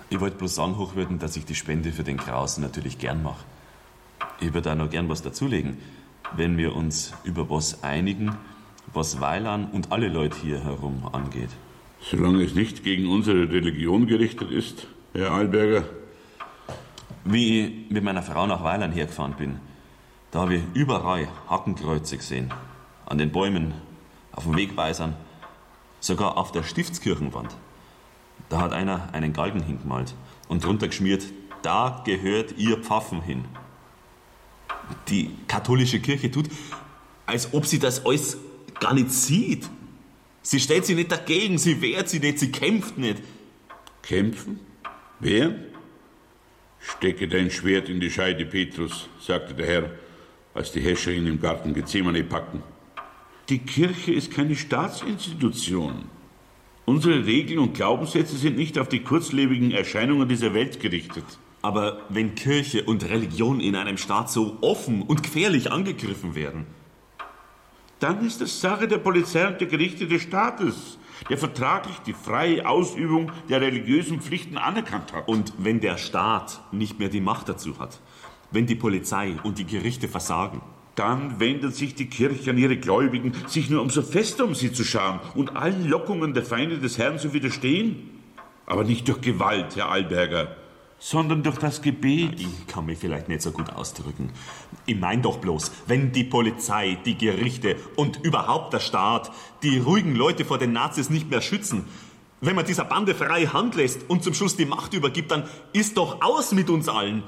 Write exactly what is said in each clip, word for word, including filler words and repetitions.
Ich wollte bloß sagen, Hochwürden, dass ich die Spende für den Krausen natürlich gern mache. Ich würde auch noch gern was dazulegen, wenn wir uns über was einigen, was Weiland und alle Leute hier herum angeht. Solange es nicht gegen unsere Religion gerichtet ist, Herr Alberger. Wie ich mit meiner Frau nach Weiland hergefahren bin, da habe ich überall Hakenkreuze gesehen. An den Bäumen, auf den Wegweisern, sogar auf der Stiftskirchenwand. Da hat einer einen Galgen hingemalt und drunter geschmiert, da gehört ihr Pfaffen hin. Die katholische Kirche tut, als ob sie das alles gar nicht sieht. Sie stellt sich nicht dagegen, sie wehrt sich nicht, sie kämpft nicht. Kämpfen? Wer? Stecke dein Schwert in die Scheide, Petrus, sagte der Herr, als die Häscher ihn im Garten Gethsemane packten. Die Kirche ist keine Staatsinstitution. Unsere Regeln und Glaubenssätze sind nicht auf die kurzlebigen Erscheinungen dieser Welt gerichtet. Aber wenn Kirche und Religion in einem Staat so offen und gefährlich angegriffen werden, dann ist es Sache der Polizei und der Gerichte des Staates, der vertraglich die freie Ausübung der religiösen Pflichten anerkannt hat. Und wenn der Staat nicht mehr die Macht dazu hat, wenn die Polizei und die Gerichte versagen, dann wendet sich die Kirche an ihre Gläubigen, sich nur umso fester um sie zu scharen und allen Lockungen der Feinde des Herrn zu widerstehen. Aber nicht durch Gewalt, Herr Alberger, sondern durch das Gebet. Ich kann mich vielleicht nicht so gut ausdrücken. Ich mein doch bloß, wenn die Polizei, die Gerichte und überhaupt der Staat die ruhigen Leute vor den Nazis nicht mehr schützen, wenn man dieser Bande freie Hand lässt und zum Schluss die Macht übergibt, dann ist doch aus mit uns allen.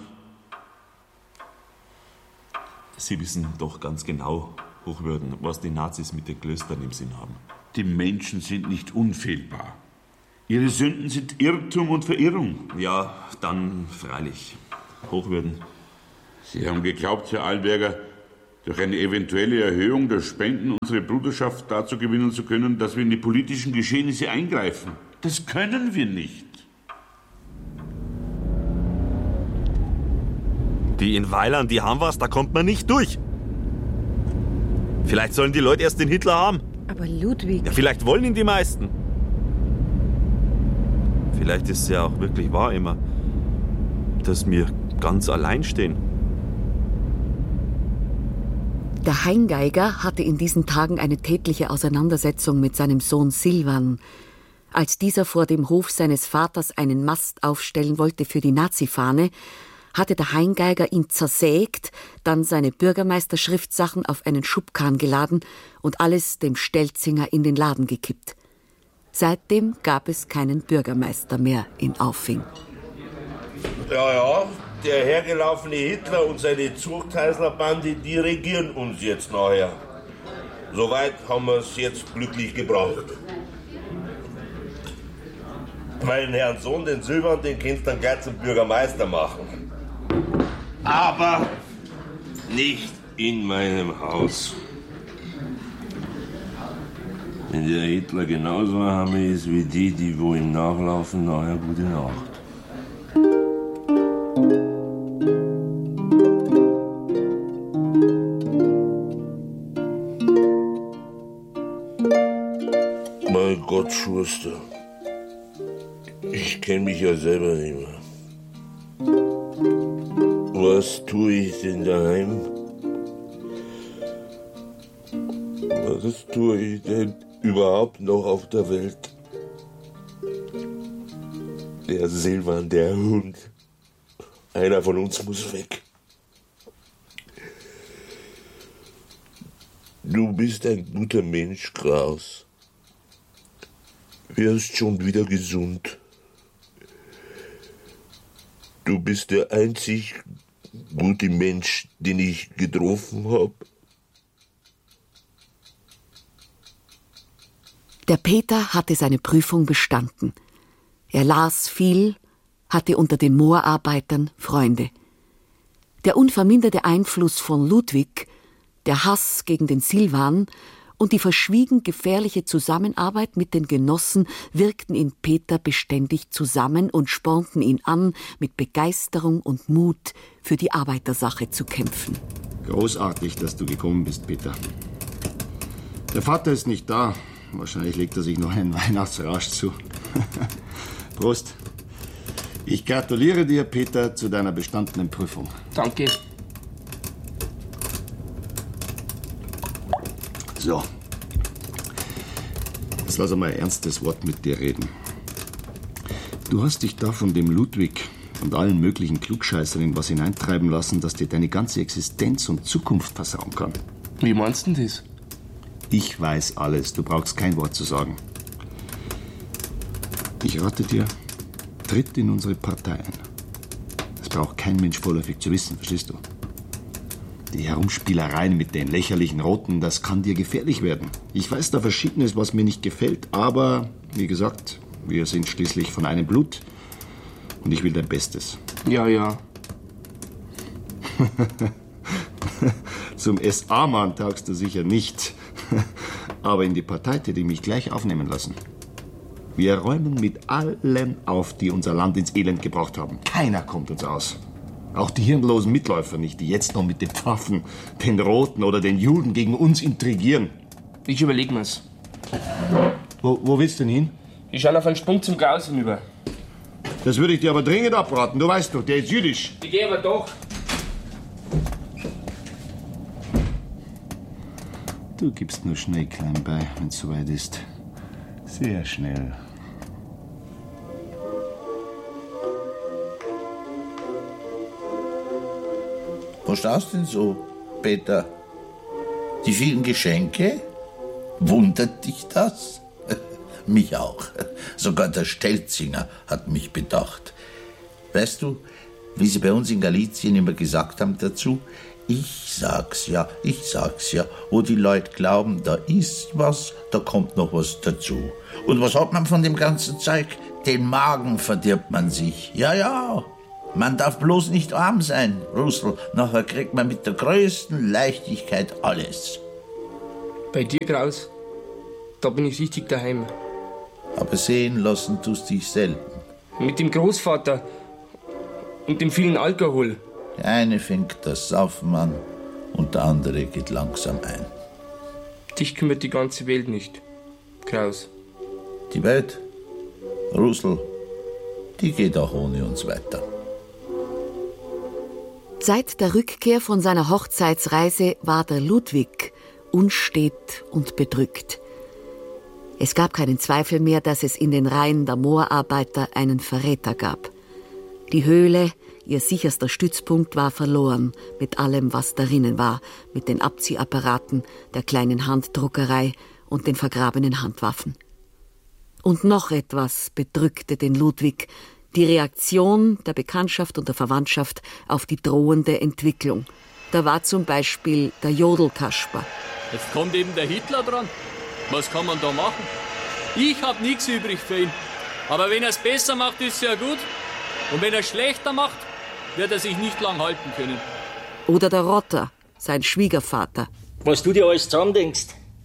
Sie wissen doch ganz genau, Hochwürden, was die Nazis mit den Klöstern im Sinn haben. Die Menschen sind nicht unfehlbar. Ihre Sünden sind Irrtum und Verirrung. Ja, dann freilich. Hochwürden. Sie haben geglaubt, Herr Alberger, durch eine eventuelle Erhöhung der Spenden unsere Bruderschaft dazu gewinnen zu können, dass wir in die politischen Geschehnisse eingreifen. Das können wir nicht. Die in Weiland, die haben was, da kommt man nicht durch. Vielleicht sollen die Leute erst den Hitler haben. Aber Ludwig... Ja, vielleicht wollen ihn die meisten. Vielleicht ist es ja auch wirklich wahr immer, dass wir ganz allein stehen. Der Heingeiger hatte in diesen Tagen eine tätliche Auseinandersetzung mit seinem Sohn Silvan. Als dieser vor dem Hof seines Vaters einen Mast aufstellen wollte für die Nazifahne, hatte der Heingeiger ihn zersägt, dann seine Bürgermeisterschriftsachen auf einen Schubkarren geladen und alles dem Stelzinger in den Laden gekippt. Seitdem gab es keinen Bürgermeister mehr in Auffing. Ja, ja, der hergelaufene Hitler und seine Zuchtheißlerbande, die regieren uns jetzt nachher. Soweit haben wir es jetzt glücklich gebraucht. Meinen Herrn Sohn, den Silvan, den kannst du dann gleich zum Bürgermeister machen. Aber nicht in meinem Haus. Wenn der Hitler genauso arm ist wie die, die wo ihm nachlaufen, nachher gute Nacht. Mein Gott, Schuster. Ich kenne mich ja selber nicht mehr. Was tue ich denn daheim? Was tue ich denn überhaupt noch auf der Welt? Der Silvan, der Hund. Einer von uns muss weg. Du bist ein guter Mensch, Kraus. Wirst schon wieder gesund. Du bist der einzig gute Mensch, den ich getroffen habe. Der Peter hatte seine Prüfung bestanden. Er las viel, hatte unter den Moorarbeitern Freunde. Der unverminderte Einfluss von Ludwig, der Hass gegen den Silvan und die verschwiegen gefährliche Zusammenarbeit mit den Genossen wirkten in Peter beständig zusammen und spornten ihn an, mit Begeisterung und Mut für die Arbeitersache zu kämpfen. Großartig, dass du gekommen bist, Peter. Der Vater ist nicht da. Wahrscheinlich legt er sich noch einen Weihnachtsrausch zu. Prost. Ich gratuliere dir, Peter, zu deiner bestandenen Prüfung. Danke. So. Jetzt lass einmal ein ernstes Wort mit dir reden. Du hast dich da von dem Ludwig und allen möglichen Klugscheißern in was hineintreiben lassen, dass dir deine ganze Existenz und Zukunft versauen kann. Wie meinst du denn das? Ich weiß alles, du brauchst kein Wort zu sagen. Ich rate dir, tritt in unsere Partei ein. Das braucht kein Mensch vorläufig zu wissen, verstehst du? Die Herumspielereien mit den lächerlichen Roten, das kann dir gefährlich werden. Ich weiß da Verschiedenes, was mir nicht gefällt, aber, wie gesagt, wir sind schließlich von einem Blut und ich will dein Bestes. Ja, ja. Zum S A-Mann taugst du sicher nicht, aber in die Partei hätte ich mich gleich aufnehmen lassen. Wir räumen mit allen auf, die unser Land ins Elend gebracht haben. Keiner kommt uns aus. Auch die hirnlosen Mitläufer nicht, die jetzt noch mit den Pfaffen, den Roten oder den Juden gegen uns intrigieren. Ich überleg mir's. Wo, wo willst du denn hin? Ich schau auf einen Sprung zum Graus hinüber. Das würde ich dir aber dringend abraten. Du weißt doch, der ist jüdisch. Ich geh aber doch. Du gibst nur schnell klein bei, wenn's soweit ist. Sehr schnell. Was schaust denn so, Peter? Die vielen Geschenke? Wundert dich das? Mich auch. Sogar der Stelzinger hat mich bedacht. Weißt du, wie sie bei uns in Galizien immer gesagt haben dazu? Ich sag's ja, ich sag's ja. Wo die Leute glauben, da ist was, da kommt noch was dazu. Und was hat man von dem ganzen Zeug? Den Magen verdirbt man sich. Ja, ja. Man darf bloß nicht arm sein, Russel. Nachher kriegt man mit der größten Leichtigkeit alles. Bei dir, Graus, da bin ich richtig daheim. Aber sehen lassen tust dich selten. Mit dem Großvater und dem vielen Alkohol. Der eine fängt das Saufen an und der andere geht langsam ein. Dich kümmert die ganze Welt nicht, Graus. Die Welt, Russel, die geht auch ohne uns weiter. Seit der Rückkehr von seiner Hochzeitsreise war der Ludwig unstet und bedrückt. Es gab keinen Zweifel mehr, dass es in den Reihen der Moorarbeiter einen Verräter gab. Die Höhle, ihr sicherster Stützpunkt, war verloren, mit allem, was darinnen war, mit den Abziehapparaten, der kleinen Handdruckerei und den vergrabenen Handwaffen. Und noch etwas bedrückte den Ludwig, die Reaktion der Bekanntschaft und der Verwandtschaft auf die drohende Entwicklung. Da war zum Beispiel der Jodelkasper. Jetzt kommt eben der Hitler dran. Was kann man da machen? Ich hab nichts übrig für ihn. Aber wenn er es besser macht, ist ja gut. Und wenn er es schlechter macht, wird er sich nicht lang halten können. Oder der Rotter, sein Schwiegervater. Was du dir alles zusammendenkst.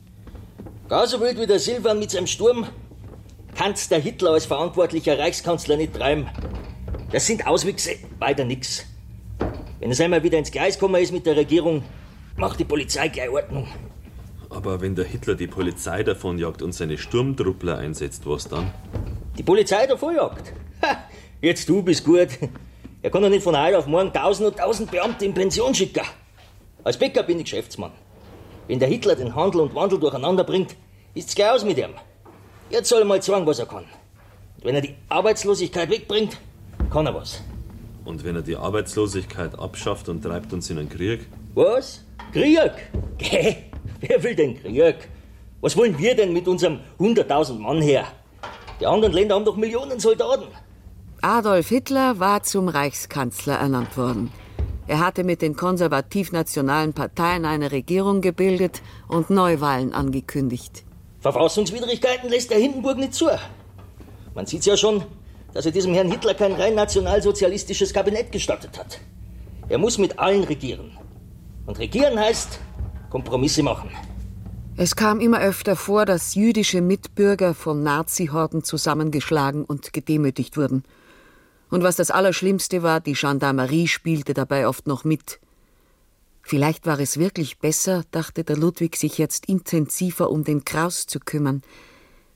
Gar so wild wie der Silvan mit seinem Sturm kann's der Hitler als verantwortlicher Reichskanzler nicht treiben. Das sind Auswüchse, weiter nix. Wenn es einmal wieder ins Gleis gekommen ist mit der Regierung, macht die Polizei gleich Ordnung. Aber wenn der Hitler die Polizei davonjagt und seine Sturmtruppler einsetzt, was dann? Die Polizei davonjagt? Ha, jetzt du bist gut. Er kann doch nicht von heute auf morgen tausend und tausend Beamte in Pension schicken. Als Bäcker bin ich Geschäftsmann. Wenn der Hitler den Handel und Wandel durcheinander bringt, ist's gleich aus mit ihm. Jetzt soll er mal sagen, was er kann. Und wenn er die Arbeitslosigkeit wegbringt, kann er was. Und wenn er die Arbeitslosigkeit abschafft und treibt uns in einen Krieg? Was? Krieg? Geh, wer will denn Krieg? Was wollen wir denn mit unserem hunderttausend Mann her? Die anderen Länder haben doch Millionen Soldaten. Adolf Hitler war zum Reichskanzler ernannt worden. Er hatte mit den konservativ-nationalen Parteien eine Regierung gebildet und Neuwahlen angekündigt. Verfassungswidrigkeiten lässt der Hindenburg nicht zu. Man sieht's ja schon, dass er diesem Herrn Hitler kein rein nationalsozialistisches Kabinett gestattet hat. Er muss mit allen regieren. Und regieren heißt Kompromisse machen. Es kam immer öfter vor, dass jüdische Mitbürger von Nazi-Horden zusammengeschlagen und gedemütigt wurden. Und was das Allerschlimmste war, die Gendarmerie spielte dabei oft noch mit. Vielleicht war es wirklich besser, dachte der Ludwig, sich jetzt intensiver um den Kraus zu kümmern.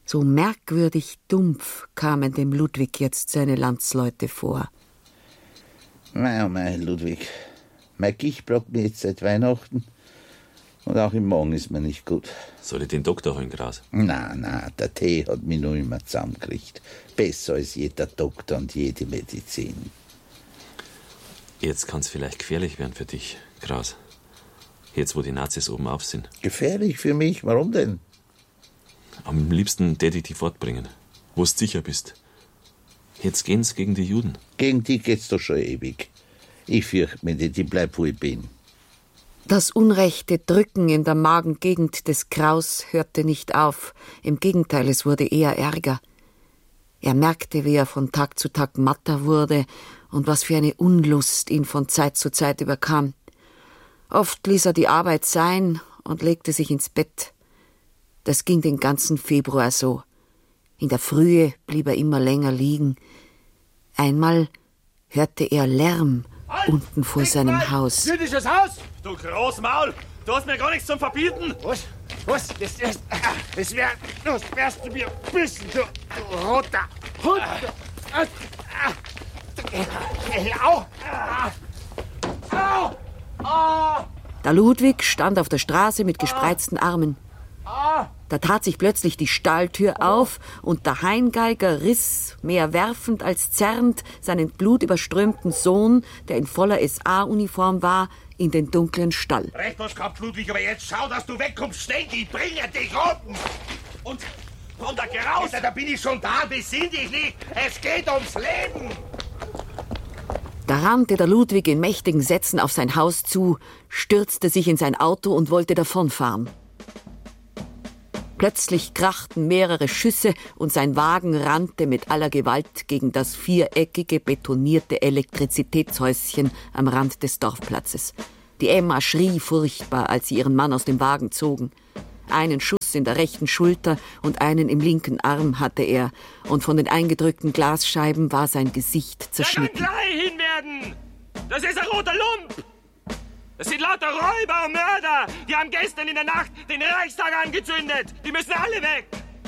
So merkwürdig dumpf kamen dem Ludwig jetzt seine Landsleute vor. Mei, oh mei, Ludwig. Mein Gicht plagt mich jetzt seit Weihnachten und auch im Magen ist mir nicht gut. Soll ich den Doktor holen, Gras? Na, na, der Tee hat mich noch immer zusammengekriegt. Besser als jeder Doktor und jede Medizin. Jetzt kann's vielleicht gefährlich werden für dich, Gras. Jetzt, wo die Nazis oben auf sind. Gefährlich für mich? Warum denn? Am liebsten tät ich die fortbringen, wo du sicher bist. Jetzt gehen's gegen die Juden. Gegen die geht's doch schon ewig. Ich fürchte mich nicht, ich bleib, wo ich bin. Das unrechte Drücken in der Magengegend des Kraus hörte nicht auf. Im Gegenteil, es wurde eher Ärger. Er merkte, wie er von Tag zu Tag matter wurde und was für eine Unlust ihn von Zeit zu Zeit überkam. Oft ließ er die Arbeit sein und legte sich ins Bett. Das ging den ganzen Februar so. In der Frühe blieb er immer länger liegen. Einmal hörte er Lärm halt, unten vor seinem Haus. Jüdisches Haus! Du Großmaul, du hast mir gar nichts zum Verbieten. Was? Was? Das, das, das, wär, das wärst du mir bissen, du, du roter Hund! Au! Au! Au! Der Ludwig stand auf der Straße mit gespreizten Armen. Da tat sich plötzlich die Stalltür auf und der Heingeiger riss, mehr werfend als zerrend, seinen blutüberströmten Sohn, der in voller S A-Uniform war, in den dunklen Stall. Recht was gehabt, Ludwig, aber jetzt schau, dass du wegkommst. Schnell, die bringen dich unten. Und, und der Graus, da bin ich schon da, besinn dich nicht. Es geht ums Leben. Da rannte der Ludwig in mächtigen Sätzen auf sein Haus zu, stürzte sich in sein Auto und wollte davonfahren. Plötzlich krachten mehrere Schüsse und sein Wagen rannte mit aller Gewalt gegen das viereckige, betonierte Elektrizitätshäuschen am Rand des Dorfplatzes. Die Emma schrie furchtbar, als sie ihren Mann aus dem Wagen zogen. Einen Schuss in der rechten Schulter und einen im linken Arm hatte er, und von den eingedrückten Glasscheiben war sein Gesicht zerschnitten. Der kann gleich hinwerden! Das ist ein roter Lump! Das sind lauter Räuber und Mörder! Die haben gestern in der Nacht den Reichstag angezündet! Die müssen alle weg!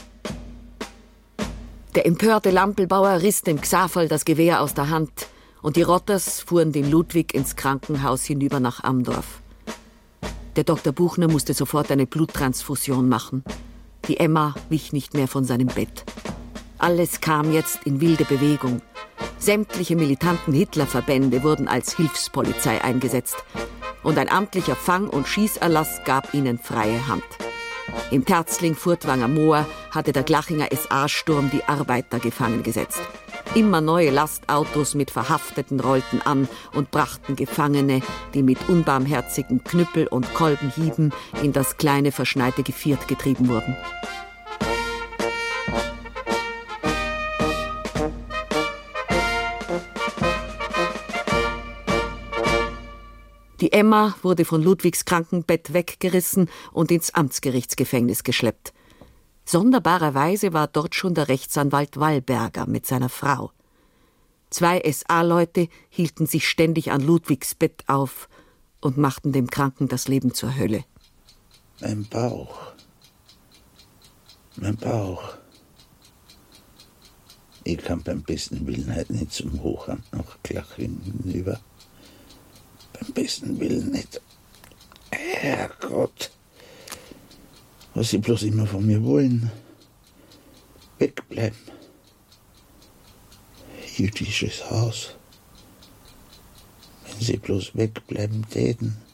Der empörte Lampelbauer riss dem Xaverl das Gewehr aus der Hand und die Rotters fuhren den Ludwig ins Krankenhaus hinüber nach Amdorf. Der Doktor Buchner musste sofort eine Bluttransfusion machen. Die Emma wich nicht mehr von seinem Bett. Alles kam jetzt in wilde Bewegung. Sämtliche militanten Hitlerverbände wurden als Hilfspolizei eingesetzt. Und ein amtlicher Fang- und Schießerlass gab ihnen freie Hand. Im Terzling-Furtwanger Moor hatte der Glachinger S A-Sturm die Arbeiter gefangen gesetzt. Immer neue Lastautos mit Verhafteten rollten an und brachten Gefangene, die mit unbarmherzigen Knüppel- und Kolbenhieben in das kleine verschneite Geviert getrieben wurden. Die Emma wurde von Ludwigs Krankenbett weggerissen und ins Amtsgerichtsgefängnis geschleppt. Sonderbarerweise war dort schon der Rechtsanwalt Wallberger mit seiner Frau. Zwei S A-Leute hielten sich ständig an Ludwigs Bett auf und machten dem Kranken das Leben zur Hölle. Mein Bauch. Mein Bauch. Ich kann beim besten Willen halt nicht zum Hochamt nach Glaching hinüber. Beim besten Willen nicht. Herrgott. Was sie bloß immer von mir wollen. Wegbleiben. Jüdisches Haus. Wenn sie bloß wegbleiben täten.